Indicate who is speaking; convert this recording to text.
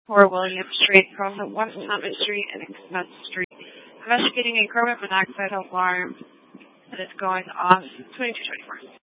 Speaker 1: 4 William Street, across West Thomas Street and Exmouth Street, investigating a carbon monoxide alarm that is going off 2224.